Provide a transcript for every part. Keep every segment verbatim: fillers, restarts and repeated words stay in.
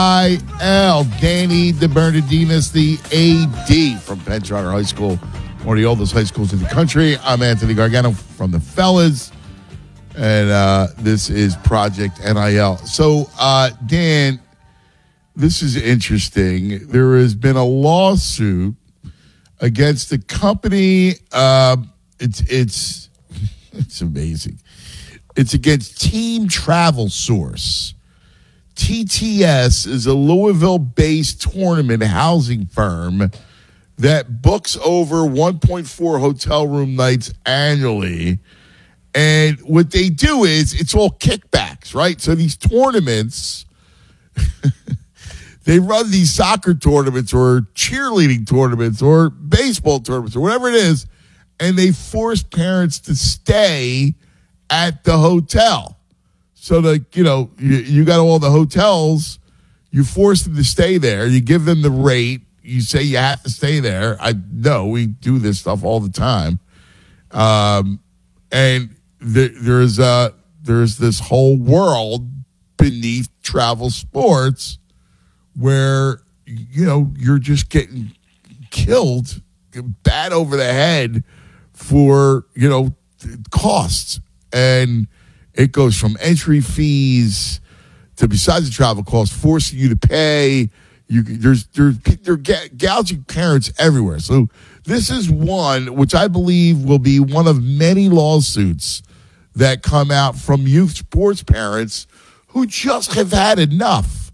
I L, Danny DeBernardinis, the A D from Penn Charter High School, one of the oldest high schools in the country. I'm Anthony Gargano from the Fellas, and uh, this is Project N I L. So, uh, Dan, this is interesting. There has been a lawsuit against the company. Uh, it's it's it's amazing. It's against Team Travel Source. T T S is a Louisville-based tournament housing firm that books over one point four hotel room nights annually. And what they do is it's all kickbacks, right? So these tournaments, they run these soccer tournaments or cheerleading tournaments or baseball tournaments or whatever it is, and they force parents to stay at the hotel. So, like, you know, you, you got all the hotels, you force them to stay there, you give them the rate, you say you have to stay there. I know we do this stuff all the time. Um, and th- there's uh, there's this whole world beneath travel sports where, you know, you're just getting killed, bad over the head for, you know, costs. And it goes from entry fees to, besides the travel costs, forcing you to pay. You, there's there's they're gouging parents everywhere. So this is one which I believe will be one of many lawsuits that come out from youth sports parents who just have had enough.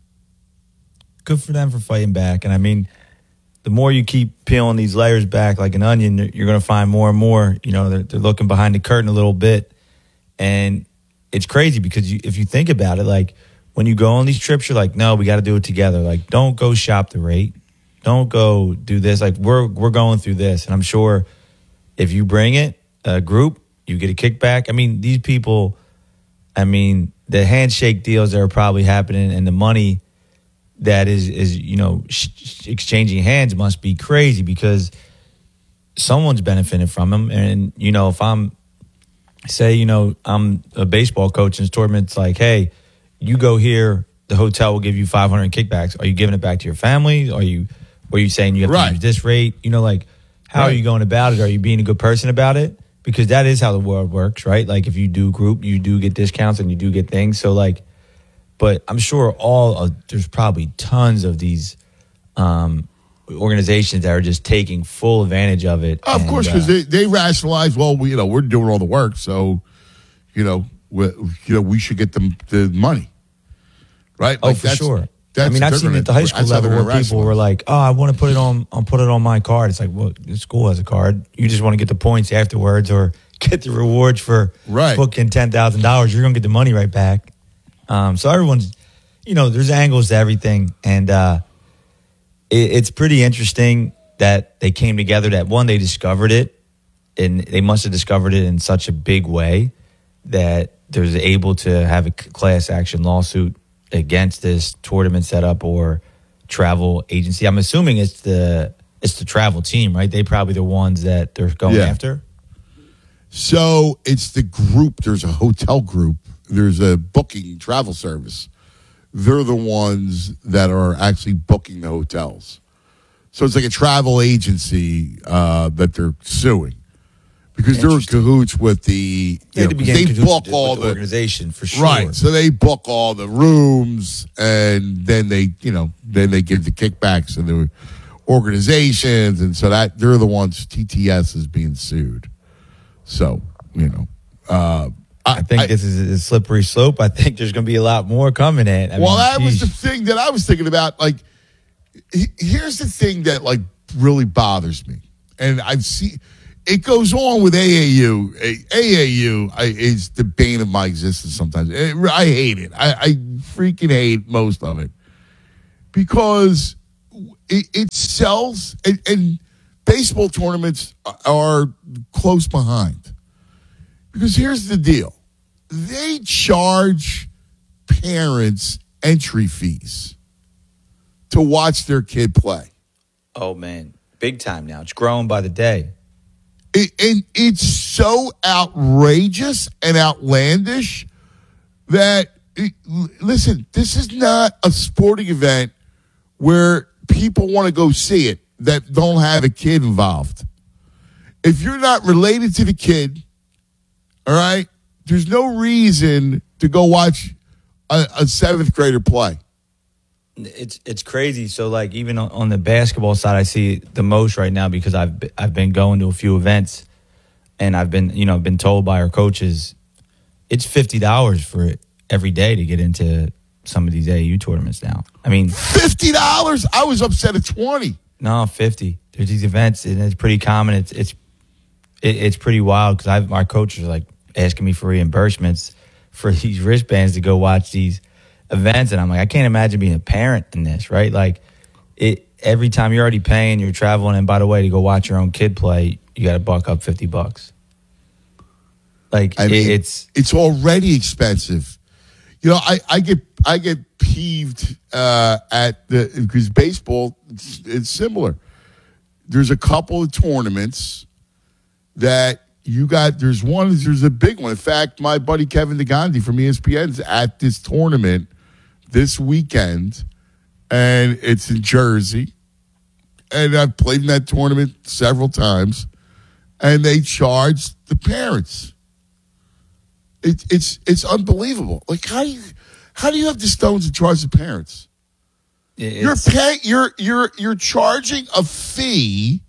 Good for them for fighting back. And I mean, the more you keep peeling these layers back like an onion, you're going to find more and more. You know, they're, they're looking behind the curtain a little bit. And it's crazy because you, if you think about it, like when you go on these trips, you're like, no, we got to do it together. Like, don't go shop the rate. Don't go do this. Like, we're we're going through this. And I'm sure if you bring it, a group, you get a kickback. I mean, these people, I mean, the handshake deals that are probably happening and the money that is, is you know, sh- exchanging hands must be crazy because someone's benefiting from them. And, you know, if I'm, say, you know, I'm a baseball coach and this tournament's like, hey, you go here, the hotel will give you five hundred kickbacks. Are you giving it back to your family? Are you, are you saying you have right. to use this rate? You know, like, how right. are you going about it? Are you being a good person about it? Because that is how the world works, right? Like, if you do group, you do get discounts and you do get things. So, like, but I'm sure all, uh, there's probably tons of these um, organizations that are just taking full advantage of it. Of and, course, because uh, they, they rationalize, well, we, you know, we're doing all the work, so, you know, we, you know, we should get them the money, right? Oh, like for that's, sure. That's I mean, I've seen gonna, it at the high school level where people were like, oh, I want to put it on, I'll put it on my card. It's like, well, the school has a card. You just want to get the points afterwards or get the rewards for right. booking ten thousand dollars. You're going to get the money right back. Um, so everyone's, you know, there's angles to everything. And uh, it, it's pretty interesting that they came together, that one, they discovered it, and they must have discovered it in such a big way that there's able to have a class action lawsuit against this tournament setup or travel agency. I'm assuming it's the it's the travel team, right? They probably the ones that they're going yeah. after. So it's the group. There's a hotel group. There's a booking travel service. They're the ones that are actually booking the hotels. So it's like a travel agency uh, that they're suing because they're in cahoots with the. They, you know, they book with all the, the organization for sure. Right. So they book all the rooms, and then they, you know, then they give the kickbacks to the organizations, and so that they're the ones. T T S is being sued. So you know. Uh, I think I, this is a slippery slope. I think there's going to be a lot more coming in. I well, mean, that geez. was the thing that I was thinking about. Like, here's the thing that like really bothers me, and I've seen it goes on with A A U. A A U is the bane of my existence. Sometimes I hate it. I, I freaking hate most of it because it, it sells, and, and baseball tournaments are close behind. Because here's the deal. They charge parents entry fees to watch their kid play. Oh, man. Big time now. It's growing by the day. It, and it's so outrageous and outlandish that listen, this is not a sporting event where people want to go see it that don't have a kid involved. If you're not related to the kid, all right, there's no reason to go watch a, a seventh grader play. It's it's crazy. So like even on, on the basketball side, I see it the most right now because I've be- I've been going to a few events, and I've been you know been told by our coaches, it's fifty dollars for it every day to get into some of these A A U tournaments now. I mean, fifty dollars? I was upset at twenty. No, fifty. There's these events, and it's pretty common. It's it's it, it's pretty wild because I've our coaches are like asking me for reimbursements for these wristbands to go watch these events, and I'm like, I can't imagine being a parent in this, right? Like, it every time you're already paying, you're traveling, and by the way, to go watch your own kid play, you got to buck up fifty bucks. Like, I mean, it, it's it's already expensive. You know, I, I get I get peeved uh, at the because baseball it's, it's similar. There's a couple of tournaments that you got. There's one. There's a big one. In fact, my buddy Kevin DeGandhi from E S P N's at this tournament this weekend, and it's in Jersey. And I've played in that tournament several times, and they charge the parents. It, it's it's unbelievable. Like how do you how do you have the stones to charge the parents? it's, You're pay you're you're you're charging a fee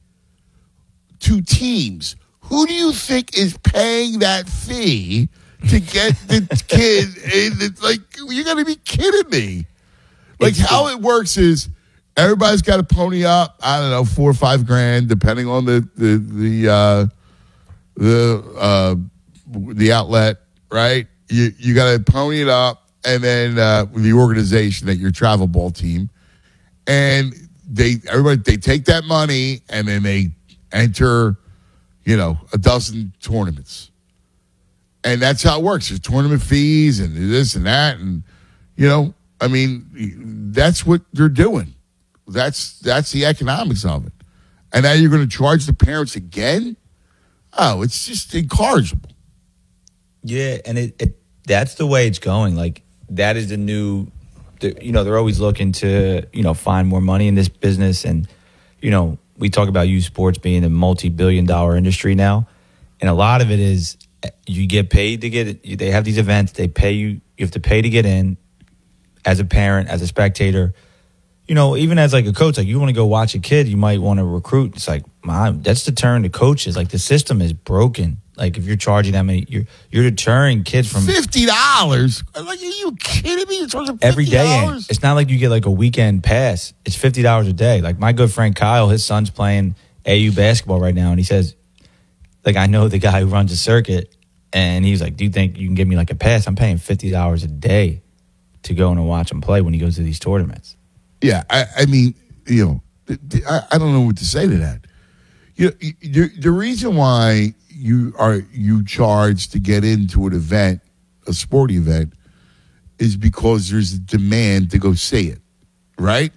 to teams. Who do you think is paying that fee to get the kid? And it's like, you got to be kidding me. Like, It's how it works is everybody's got to pony up, I don't know, four or five grand, depending on the the the uh, the uh, the outlet, right? You you got to pony it up, and then uh, the organization that your travel ball team, and they everybody they take that money and then they enter, you know, a dozen tournaments. And that's how it works. There's tournament fees and this and that. And, you know, I mean, that's what they're doing. That's that's the economics of it. And now you're going to charge the parents again? Oh, it's just incorrigible. Yeah, and it, it that's the way it's going. Like, that is the new, the, you know, they're always looking to, you know, find more money in this business. And, you know, we talk about youth sports being a multi-billion dollar industry now. And a lot of it is you get paid to get it. They have these events. They pay you. You have to pay to get in as a parent, as a spectator. You know, even as like a coach, like you want to go watch a kid, you might want to recruit. It's like, mom, that's deterring the coaches. Like the system is broken. Like if you're charging that many, you're you're deterring kids from fifty dollars. Like, are you kidding me? You're charging fifty dollars every day. In. It's not like you get like a weekend pass. It's fifty dollars a day. Like my good friend Kyle, his son's playing A U basketball right now, and he says, like, I know the guy who runs the circuit, and he's like, do you think you can give me like a pass? I'm paying fifty dollars a day to go and watch him play when he goes to these tournaments. Yeah, I, I mean, you know, I, I don't know what to say to that. You know, the, the reason why you are you charge to get into an event, a sporting event, is because there's a demand to go see it, right?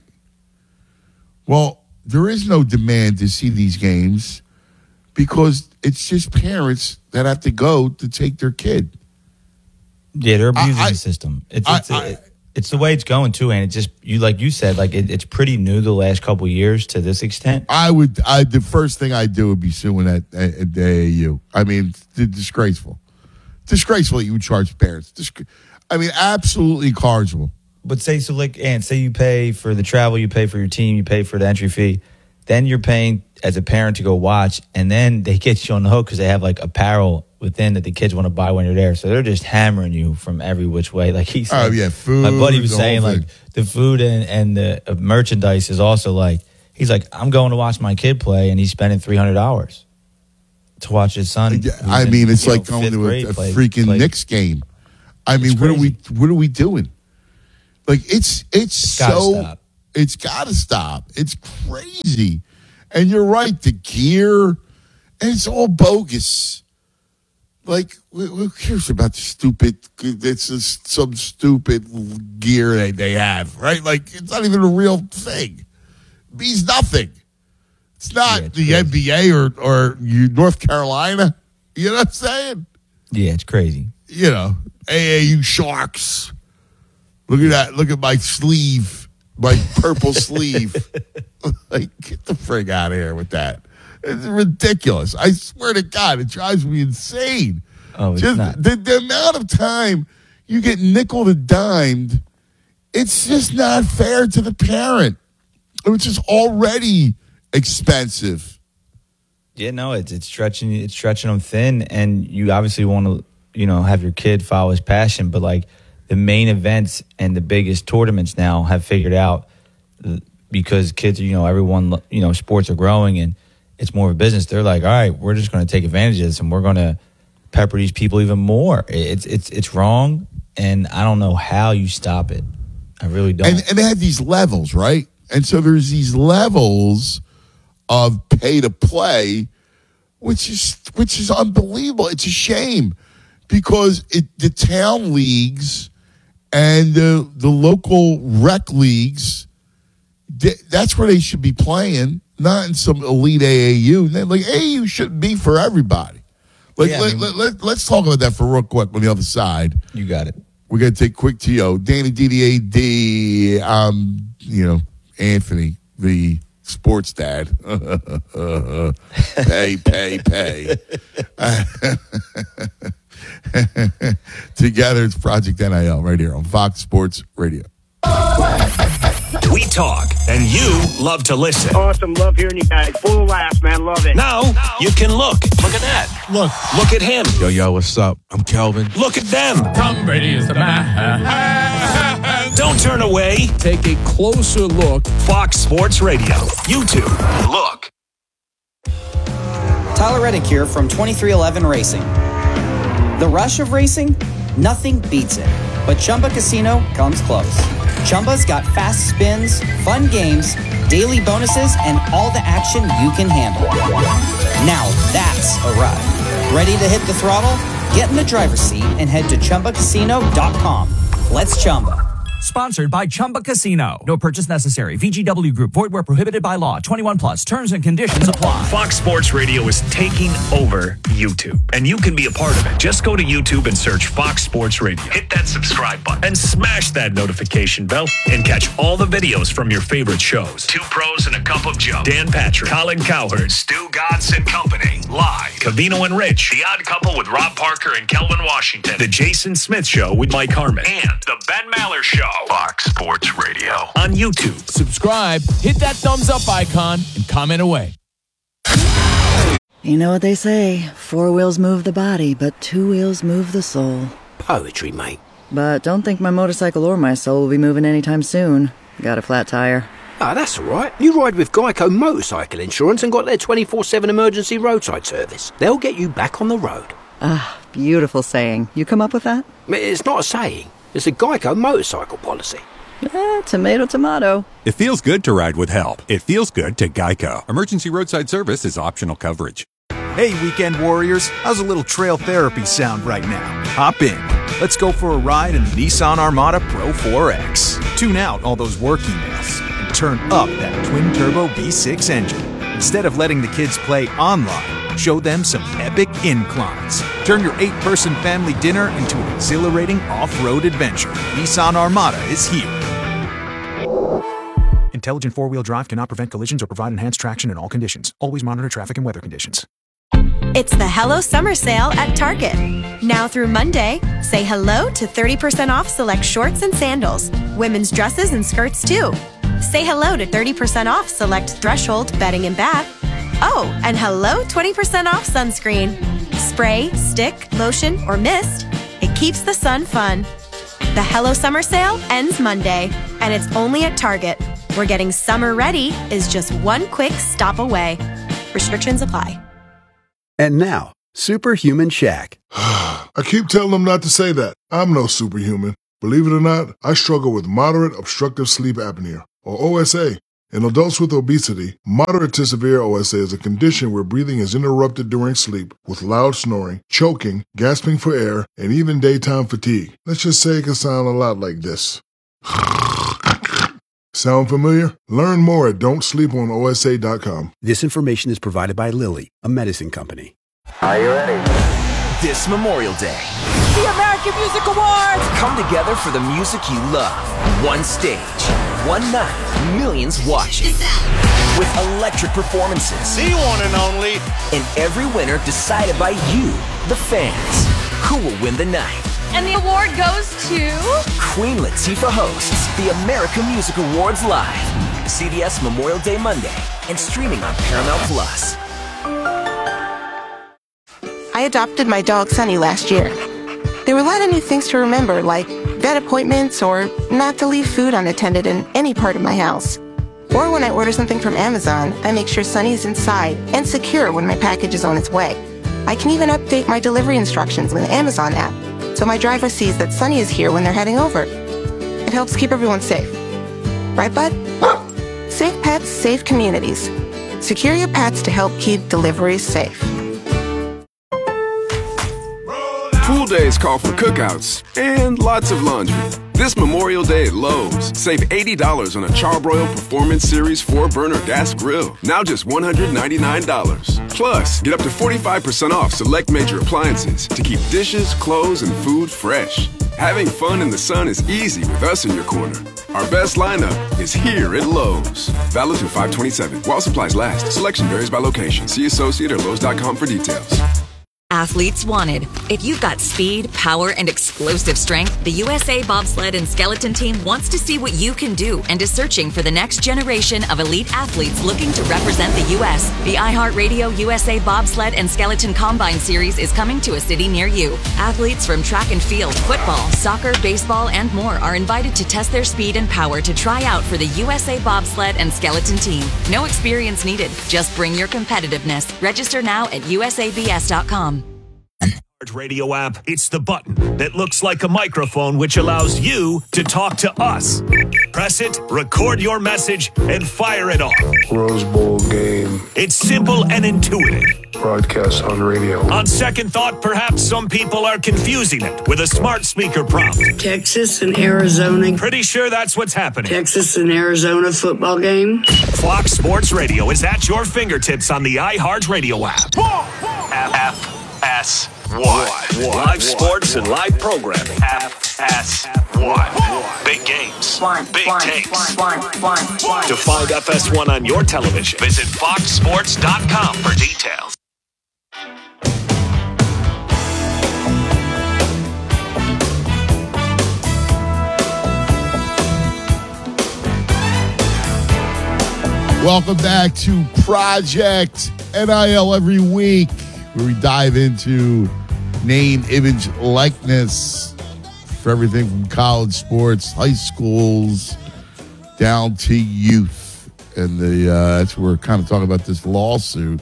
Well, there is no demand to see these games because it's just parents that have to go to take their kid. Yeah, they're abusing I, the system. It's I, it's, I, it, it's the way it's going too, and it just you like you said, like it, it's pretty new the last couple of years to this extent. I would, I the first thing I'd do would be suing at, at, at the A A U. I mean, it's disgraceful, disgraceful that you would charge parents. Disc- I mean, absolutely incorrigible. But say so, like, and say you pay for the travel, you pay for your team, you pay for the entry fee, then you're paying as a parent to go watch, and then they get you on the hook because they have like apparel within that the kids want to buy when you're there. So they're just hammering you from every which way. Like he said, oh yeah, food. My buddy was the saying whole like thing. the food and, and the uh, merchandise is also like, he's like, I'm going to watch my kid play, and he's spending three hundred dollars to watch his son. Yeah, I mean, it's you like know, going to a, grade a play- freaking play. Knicks game. I mean, It's what are we, crazy. what are we doing? Like it's it's, gotta so stop. it's got to stop. It's crazy, and you're right. The gear, and it's all bogus. Like, who cares about the stupid? It's just some stupid gear that they have, right? Like, it's not even a real thing. It means nothing. It's not Yeah, it's the crazy. N B A or or you North Carolina. You know what I'm saying? Yeah, it's crazy. You know, A A U Sharks. Look at that. Look at my sleeve, my purple sleeve. Like, get the frig out of here with that. It's ridiculous. I swear to God, it drives me insane. Oh, it's Just not. The, the amount of time you get nickel and dimed, it's just not fair to the parent, which is already expensive. Yeah, no, it's it's stretching it's stretching them thin, and you obviously want to, you know, have your kid follow his passion, but like the main events and the biggest tournaments now have figured out, because kids, you know, everyone, you know, sports are growing and it's more of a business. They're like, all right, we're just going to take advantage of this and we're going to pepper these people even more. It's it's it's wrong, and I don't know how you stop it. I really don't. And, and they have these levels, right? And so there's these levels of pay to play, which is which is unbelievable. It's a shame because it, the town leagues and the the local rec leagues, that's where they should be playing, not in some elite A A U. Like A A U shouldn't be for everybody. Like Yeah, I let, mean- let, let, let's talk about that for real quick on the other side. You got it. We're going to take quick T O. Danny D D A D, um, you know, Anthony, the sports dad. Pay, pay, pay. Together, it's Project N I L right here on Fox Sports Radio. We talk, and you love to listen. Awesome. Love hearing you guys. Full of laughs, man. Love it. Now you can look. Look at that. Look. Look at him. Yo, yo, what's up? I'm Kelvin. Look at them. Tom Brady is the man. Don't turn away. Take a closer look. Fox Sports Radio. YouTube. Look. Tyler Reddick here from twenty-three eleven Racing. The rush of racing? Nothing beats it. But Chumba Casino comes close. Chumba's got fast spins, fun games, daily bonuses, and all the action you can handle. Now that's a ride. Ready to hit the throttle? Get in the driver's seat and head to Chumba Casino dot com. Let's Chumba. Sponsored by Chumba Casino. No purchase necessary. V G W Group. Void where prohibited by law. twenty-one plus. Terms and conditions apply. Fox Sports Radio is taking over YouTube, and you can be a part of it. Just go to YouTube and search Fox Sports Radio. Hit that subscribe button and smash that notification bell and catch all the videos from your favorite shows. Two Pros and a Cup of Joe. Dan Patrick, Colin Cowherd, Stu Godson and Company. Live. Cavino and Rich. The Odd Couple with Rob Parker and Kelvin Washington. The Jason Smith Show with Mike Harmon. And The Ben Maller Show. Fox Sports Radio on YouTube. Subscribe, hit that thumbs up icon, and comment away. You know what they say, four wheels move the body, but two wheels move the soul. Poetry, mate. But don't think my motorcycle or my soul will be moving anytime soon. Got a flat tire. Ah, that's all right. You ride with Geico Motorcycle Insurance and got their twenty-four seven emergency roadside service. They'll get you back on the road. Ah, beautiful saying. You come up with that? It's not a saying. It's a Geico motorcycle policy. Eh, tomato, tomato. It feels good to ride with help. It feels good to Geico. Emergency roadside service is optional coverage. Hey, weekend warriors. How's a little trail therapy sound right now? Hop in. Let's go for a ride in the Nissan Armada Pro four X. Tune out all those work emails and turn up that twin-turbo V six engine. Instead of letting the kids play online, show them some epic inclines. Turn your eight-person family dinner into an exhilarating off-road adventure. Nissan Armada is here. Intelligent four-wheel drive cannot prevent collisions or provide enhanced traction in all conditions. Always monitor traffic and weather conditions. It's the Hello Summer Sale at Target. Now through Monday, say hello to thirty percent off select shorts and sandals, women's dresses and skirts too. Say hello to thirty percent off select Threshold bedding and bath. Oh, and hello twenty percent off sunscreen. Spray, stick, lotion, or mist. It keeps the sun fun. The Hello Summer Sale ends Monday, and it's only at Target, where getting summer ready is just one quick stop away. Restrictions apply. And now, Superhuman Shaq. I keep telling them not to say that. I'm no superhuman. Believe it or not, I struggle with moderate obstructive sleep apnea, or O S A. In adults with obesity, moderate to severe O S A is a condition where breathing is interrupted during sleep with loud snoring, choking, gasping for air, and even daytime fatigue. Let's just say it can sound a lot like this. Sound familiar? Learn more at don't sleep on O S A dot com. This information is provided by Lilly, a medicine company. Are you ready? This Memorial Day, the American Music Awards! Come together for the music you love. One stage, one night, millions watching. With electric performances. The one and only. And every winner decided by you, the fans. Who will win the night? And the award goes to... Queen Latifah hosts the American Music Awards live. C B S Memorial Day Monday and streaming on Paramount Plus. I adopted my dog Sunny last year. There were a lot of new things to remember, like vet appointments or not to leave food unattended in any part of my house. Or when I order something from Amazon, I make sure Sunny is inside and secure when my package is on its way. I can even update my delivery instructions with the Amazon app, so my driver sees that Sunny is here when they're heading over. It helps keep everyone safe. Right, bud? Safe pets, safe communities. Secure your pets to help keep deliveries safe. Pool days call for cookouts and lots of laundry. This Memorial Day at Lowe's, save eighty dollars on a Charbroil Performance Series four burner gas grill. Now just one hundred ninety-nine dollars. Plus, get up to forty-five percent off select major appliances to keep dishes, clothes, and food fresh. Having fun in the sun is easy with us in your corner. Our best lineup is here at Lowe's. Valid through five twenty-seven. While supplies last. Selection varies by location. See associate or Lowe's dot com for details. Athletes wanted. If you've got speed, power, and explosive strength, the U S A Bobsled and Skeleton Team wants to see what you can do and is searching for the next generation of elite athletes looking to represent the U S The iHeartRadio U S A Bobsled and Skeleton Combine Series is coming to a city near you. Athletes from track and field, football, soccer, baseball, and more are invited to test their speed and power to try out for the U S A Bobsled and Skeleton Team. No experience needed. Just bring your competitiveness. Register now at U S A B S dot com. Radio app, it's the button that looks like a microphone which allows you to talk to us. Press it, record your message, and fire it off. Rose Bowl game. It's simple and intuitive. Broadcast on radio. On second thought, perhaps some people are confusing it with a smart speaker prompt. Texas and Arizona. Pretty sure that's what's happening. Texas and Arizona football game. Fox Sports Radio is at your fingertips on the iHeartRadio app. F S one. Live sports and live programming. F S one. Big games. Big takes. To find F S one on your television, visit fox sports dot com for details. Welcome back to Project N I L every week, where we dive into name, image, likeness for everything from college sports, high schools, down to youth. And the uh, that's where we're kind of talking about this lawsuit.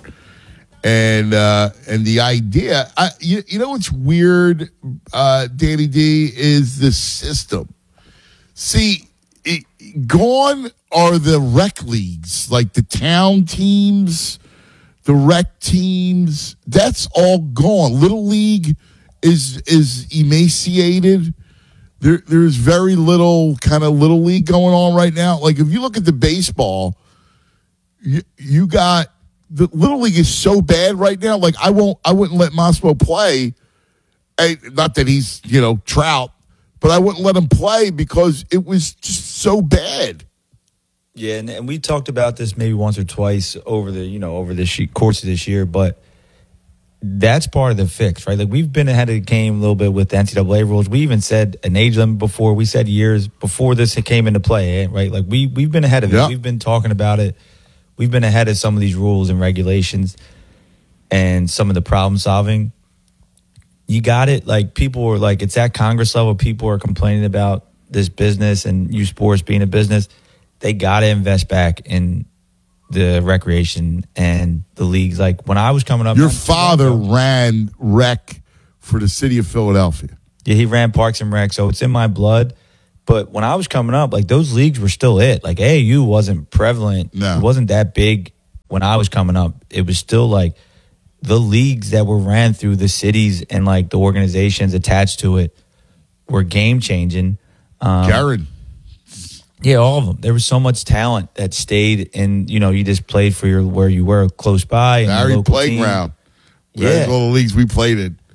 And uh, and the idea, I, you, you know what's weird, uh, Danny D, is the system. See, it, gone are the rec leagues, like the town teams, the rec teams. That's all gone. Little League is is emaciated. There, there's very little kind of Little League going on right now. Like if you look at the baseball, you, you got the Little League is so bad right now. Like I won't, I wouldn't let Mosmo play. Hey, not that he's you know Trout, but I wouldn't let him play because it was just so bad. Yeah, and, and we talked about this maybe once or twice over the you know over the course of this year, but that's part of the fix, right? Like we've been ahead of the game a little bit with the N C double A rules. We even said an age limit before. We said years before this came into play, right? Like we we've been ahead of it. Yep. We've been talking about it. We've been ahead of some of these rules and regulations and some of the problem solving. You got it. Like people are like, it's at Congress level. People are complaining about this business and youth sports being a business. They got to invest back in the recreation and the leagues. Like when I was coming up, your father ran rec for the city of Philadelphia. Yeah, he ran Parks and Rec, so it's in my blood. But when I was coming up, like those leagues were still it. Like A A U wasn't prevalent. No. It wasn't that big when I was coming up. It was still like the leagues that were ran through the cities and like the organizations attached to it were game changing. Um, Jared. Yeah, all of them. There was so much talent that stayed in, you know, you just played for your where you were close by. Barry Playground. Yeah. All the leagues we played in.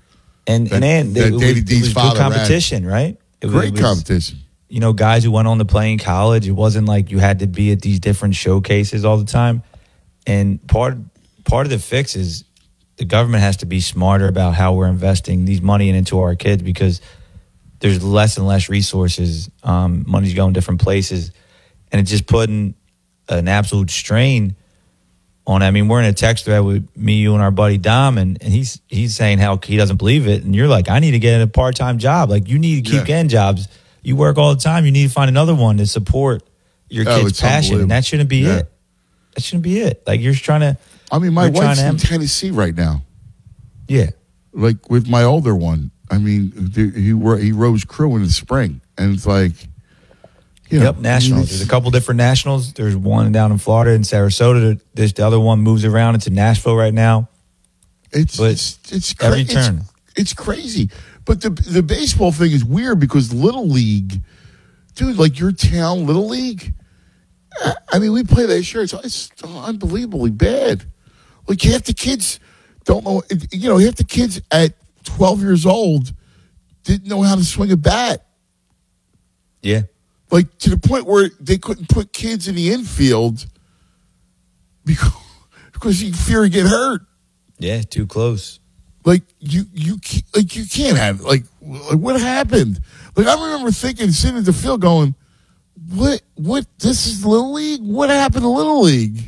And that, and, and that it, was, Danny it D's was father good competition, ran. right? It Great was, competition. You know, guys who went on to play in college. It wasn't like you had to be at these different showcases all the time. And part part of the fix is the government has to be smarter about how we're investing these money into our kids, because there's less and less resources. Um, money's going different places, and it's just putting an absolute strain on. I mean, we're in a text thread with me, you, and our buddy Dom, and, and he's he's saying how he doesn't believe it, and you're like, I need to get a part time job. Like, you need to keep Yeah. getting jobs. You work all the time. You need to find another one to support your Oh, kid's it's passion, and that shouldn't be Yeah. it. That shouldn't be it. Like, you're just trying to. I mean, my you're trying wife's to in em- Tennessee right now. Yeah. Like with my older one. I mean, the- he ro- he rows crew in the spring, and it's like, you know, Yep, nationals. I mean, There's a couple different nationals. There's one down in Florida in Sarasota. There's the other one moves around into Nashville right now. It's but it's it's cra- every it's- turn. It's, crazy. But the the baseball thing is weird because Little League, dude, like your town Little League. I- I mean, we play that year. It's, it's unbelievably bad. Like half the kids don't know. You know, half the kids at twelve years old didn't know how to swing a bat. Yeah. Like to the point where they couldn't put kids in the infield because because you fear to get hurt. Yeah, too close. Like you, you, ca- like you can't have like, like what happened? Like I remember thinking, sitting at the field, going, "What? What? This is Little League? What happened to Little League?"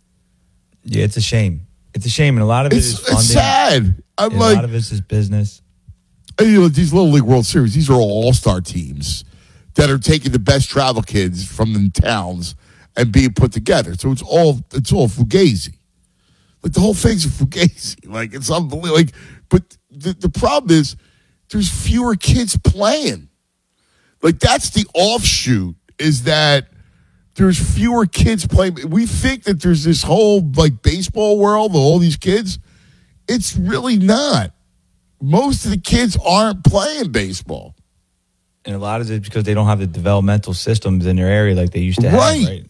Yeah, it's a shame. It's a shame, and a lot of it It's, is funding. it's sad. I'm And like, a lot of it's just business. you know, these Little League World Series, these are all all-star teams that are taking the best travel kids from the towns and being put together. So it's all it's all fugazi. Like the whole thing's a fugazi. Like it's unbelievable. Like, but the, the problem is there's fewer kids playing. Like that's the offshoot, is that there's fewer kids playing. We think that there's this whole like baseball world of all these kids. It's really not. Most of the kids aren't playing baseball. And a lot of it is because they don't have the developmental systems in their area like they used to have. Right. Right.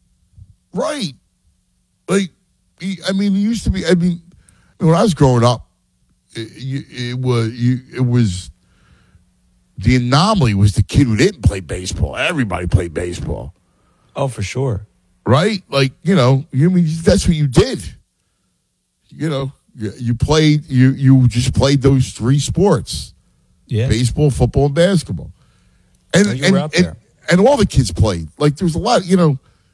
Right. Like, I mean, it used to be, I mean, when I was growing up, it, it was, you, it was, the anomaly was the kid who didn't play baseball. Everybody played baseball. Oh, for sure. Right? Like, you know, you mean that's what you did. You know, you, you played, you, you just played those three sports. Yeah. Baseball, football, and basketball. And, Oh, you and, were out and, there. and all the kids played. Like, there was a lot, you know,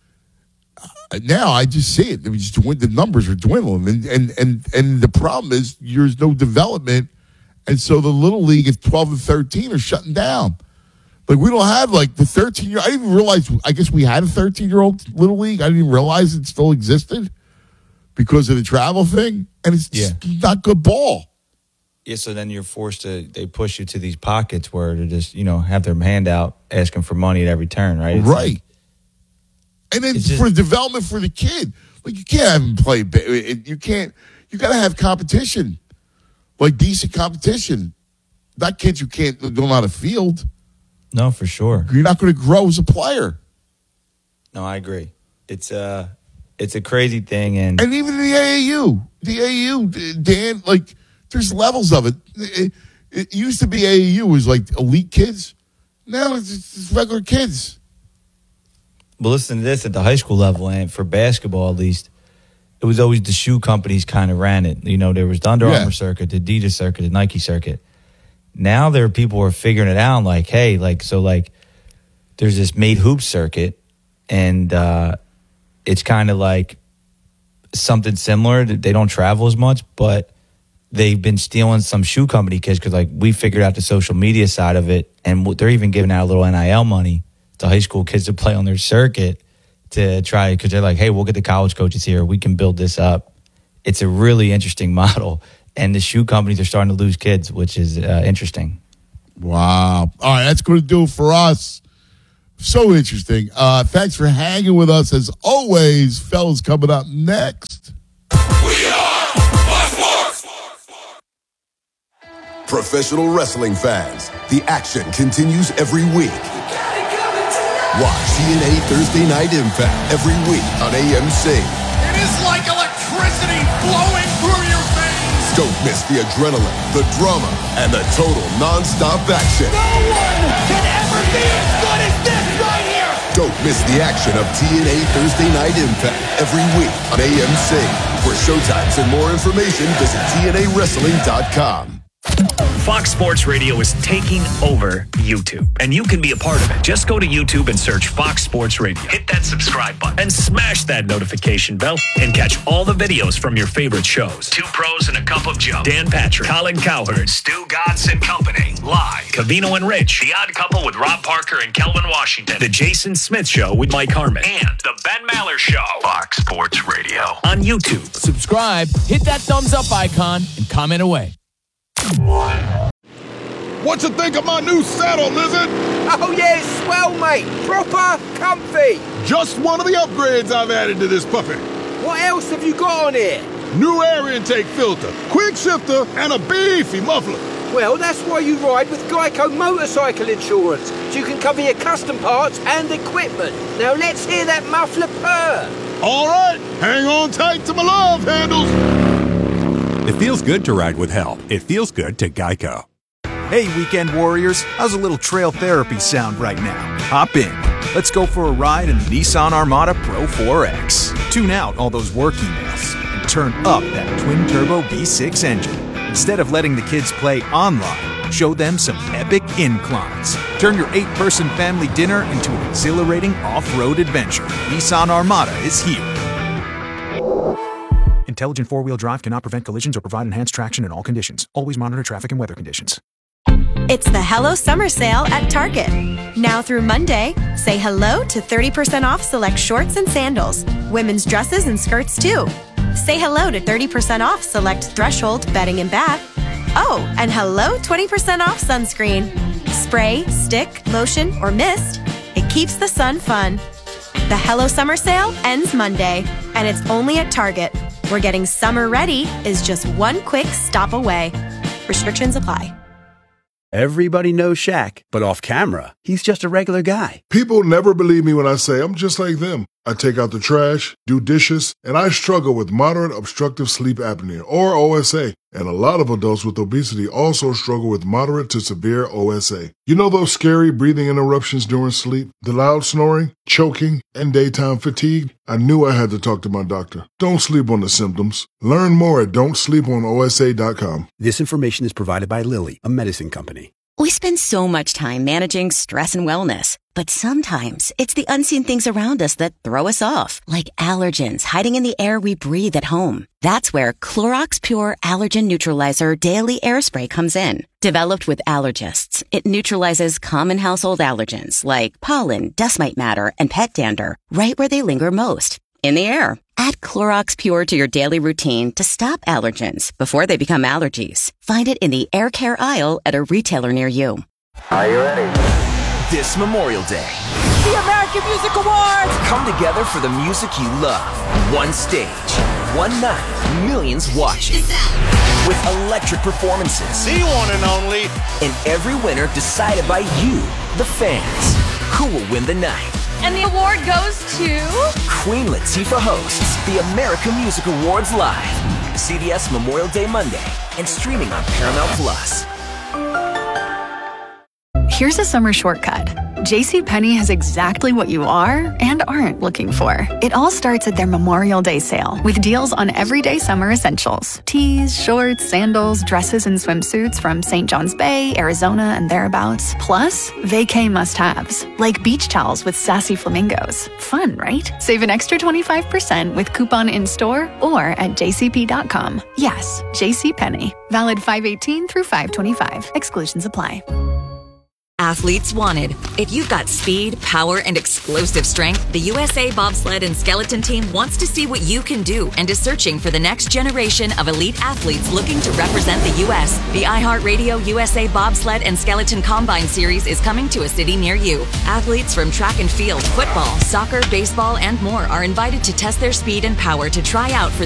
now I just see it. I mean, just dwind- the numbers are dwindling, and and and and the problem is there's no development, and so the Little League at twelve and thirteen are shutting down. Like we don't have like the thirteen year. I didn't even realize. I guess we had a thirteen year old Little League. I didn't even realize it still existed because of the travel thing, and it's Yeah. just not good ball. Yeah, so then you're forced to, they push you to these pockets where to just, you know, have their hand out asking for money at every turn, right? It's Right. like- And then It's just- for development for the kid, like you can't have him play. ba- You can't. You got to have competition, like decent competition. Not kids who can't don't know how to field. no, for sure. You're not going to grow as a player. No, I agree. It's uh it's a crazy thing, and And even the A A U, the A A U, Dan, like there's levels of it. It, it used to be A A U was like elite kids. Now it's just regular kids. But listen to this, at the high school level, and for basketball at least, it was always the shoe companies kind of ran it. You know, there was the Under Yeah. Armour circuit, the Adidas circuit, the Nike circuit. Now there are people who are figuring it out, like, hey, like, so like, there's this made hoop circuit, and uh, it's kind of like something similar. They don't travel as much, but they've been stealing some shoe company kids because, like, we figured out the social media side of it, and they're even giving out a little N I L money to high school kids to play on their circuit to try, because they're like, hey, we'll get the college coaches here. We can build this up. It's a really interesting model. And the shoe companies are starting to lose kids, which is uh, interesting. Wow. All right, that's going to do it for us. So interesting. Uh, thanks for hanging with us as always. Fellas, coming up next. Professional wrestling fans, the action continues every week. Watch T N A Thursday Night Impact every week on A M C. It is like electricity flowing through your veins. Don't miss the adrenaline, the drama, and the total non-stop action. No one can ever be as good as this right here! Don't miss the action of T N A Thursday Night Impact every week on A M C. For showtimes and more information, visit T N A wrestling dot com. Fox Sports Radio is taking over YouTube, and you can be a part of it. Just go to YouTube and search Fox Sports Radio. Hit that subscribe button and smash that notification bell and catch all the videos from your favorite shows. Two Pros and a Cup of Joe. Dan Patrick, Colin Cowherd, Stu Gatz and Company. Live. Cavino and Rich. The Odd Couple with Rob Parker and Kelvin Washington. The Jason Smith Show with Mike Harmon. And The Ben Maller Show. Fox Sports Radio on YouTube. Subscribe, hit that thumbs up icon, and comment away. What you think of my new saddle, Lizard? Oh yeah, it's swell, mate. Proper comfy. Just one of the upgrades I've added to this puppy. What else have you got on here? New air intake filter, quick shifter, and a beefy muffler. Well, that's why you ride with Geico Motorcycle Insurance, so you can cover your custom parts and equipment. Now let's hear that muffler purr. All right, hang on tight to my love handles. It feels good to ride with help. It feels good to Geico. Hey, weekend warriors, how's a little trail therapy sound right now? Hop in. Let's go for a ride in the Nissan Armada Pro four X. Tune out all those work emails and turn up that twin-turbo V six engine. Instead of letting the kids play online, show them some epic inclines. Turn your eight-person family dinner into an exhilarating off-road adventure. Nissan Armada is here. Intelligent four-wheel drive cannot prevent collisions or provide enhanced traction in all conditions. Always monitor traffic and weather conditions. It's the Hello Summer Sale at Target. Now through Monday, say hello to thirty percent off select shorts and sandals, women's dresses and skirts too. Say hello to thirty percent off select Threshold bedding and bath. Oh, and hello twenty percent off sunscreen. Spray, stick, lotion, or mist. It keeps the sun fun. The Hello Summer Sale ends Monday, and it's only at Target, where getting summer ready is just one quick stop away. Restrictions apply. Everybody knows Shaq, but off camera, he's just a regular guy. People never believe me when I say I'm just like them. I take out the trash, do dishes, and I struggle with moderate obstructive sleep apnea, or O S A. And a lot of adults with obesity also struggle with moderate to severe O S A. You know those scary breathing interruptions during sleep, the loud snoring, choking, and daytime fatigue? I knew I had to talk to my doctor. Don't sleep on the symptoms. Learn more at don't sleep on O S A dot com. This information is provided by Lilly, a medicine company. We spend so much time managing stress and wellness, but sometimes it's the unseen things around us that throw us off, like allergens hiding in the air we breathe at home. That's where Clorox Pure Allergen Neutralizer Daily Air Spray comes in. Developed with allergists, it neutralizes common household allergens like pollen, dust mite matter, and pet dander right where they linger most, in the air. Add Clorox Pure to your daily routine to stop allergens before they become allergies. Find it in the air care aisle at a retailer near you. Are you ready? This Memorial Day, The American Music Awards! come together for the music you love. One stage, one night, millions watching. With electric performances. The one and only. And every winner decided by you, the fans. Who will win the night? And the award goes to... Queen Latifah hosts the American Music Awards live. C B S Memorial Day Monday and streaming on Paramount Plus. Here's a summer shortcut. JCPenney has exactly what you are and aren't looking for. It all starts at their Memorial Day sale with deals on everyday summer essentials. Tees, shorts, sandals, dresses, and swimsuits from Saint John's Bay, Arizona, and thereabouts. Plus, vacay must-haves, like beach towels with sassy flamingos. Fun, right? Save an extra twenty-five percent with coupon in-store or at j c p dot com. Yes, JCPenney. Valid five eighteen through five twenty-five. Exclusions apply. Athletes wanted. If you've got speed, power, and explosive strength, the U S A Bobsled and Skeleton Team wants to see what you can do and is searching for the next generation of elite athletes looking to represent the U S The iHeartRadio U S A Bobsled and Skeleton Combine Series is coming to a city near you. Athletes from track and field, football, soccer, baseball, and more are invited to test their speed and power to try out for